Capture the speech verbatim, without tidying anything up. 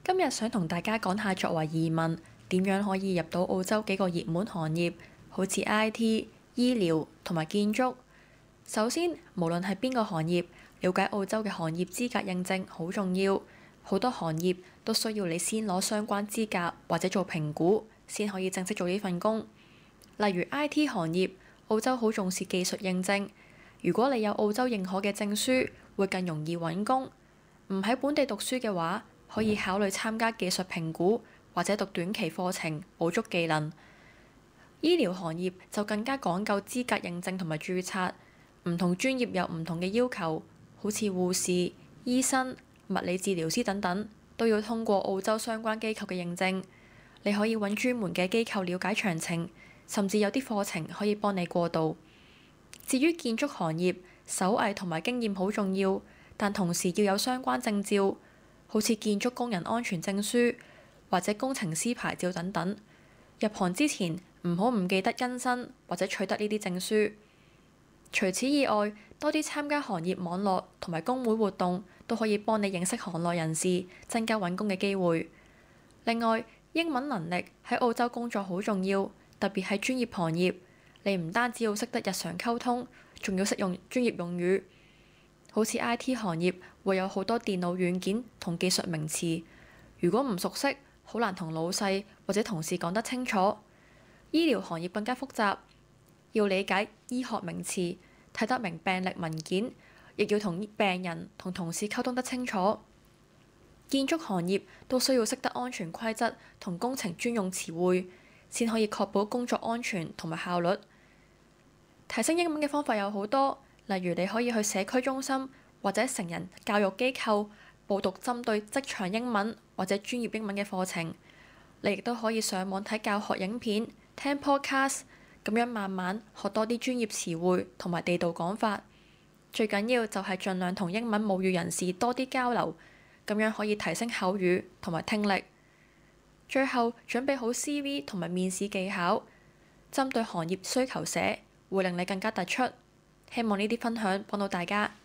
今日想同大家講下作為移民點樣可以入到澳洲幾個熱門行業，好似 I T、醫療同埋建築。首先，無論係邊個行業，了解澳洲嘅行業資格認證好重要。好多行業都需要你先攞相關資格或者做評估，先可以正式做呢份工。例如 I T 行業，澳洲好重視技術認證。如果你有澳洲認可嘅證書，會更容易揾工。唔喺本地讀書嘅話，可以考慮參加技術評估或者讀短期課程，補足技能。醫療行業就更加講究資格認證同埋註冊，唔同專業有唔同嘅要求，好似護士、醫生、物理治療師等等，都要通過澳洲相關機構嘅認證。你可以揾專門嘅機構了解詳情，甚至有啲課程可以幫你過渡。至於建築行業，手藝同埋經驗好重要，但同時要有相關證照，好似建築工人安全證書或者工程師牌照等等。入行之前唔好唔記得更新或者取得呢啲證書。除此以外，多啲參加行業網絡同埋工會活動，都可以幫你認識行內人士，增加揾工嘅機會。另外，英文能力喺澳洲工作好重要，特別係專業行業。你唔單止要識得日常溝通，仲要識用專業用語。好似 I T 行業會有好多電腦軟件同技術名詞，如果唔熟悉，好難同老細或者同事講得清楚。醫療行業更加複雜，要理解醫學名詞，睇得明病歷文件，亦要同病人同同事溝通得清楚。建築行業都需要識得安全規則同工程專用詞彙，先可以確保工作安全同埋效率。提升英文嘅方法有好多，例如你可以去社區中心或者成人教育機構報讀針對職場英文或者專業英文嘅課程。你亦都可以上網睇教學影片、聽 podcast， 咁樣慢慢學多啲專業詞彙同埋地道講法。最緊要就係盡量同英文母語人士多啲交流，咁樣可以提升口語同埋聽力。最後準備好 C V 同埋面試技巧，針對行業需求寫，會令你更加突出。希望呢啲分享幫到大家。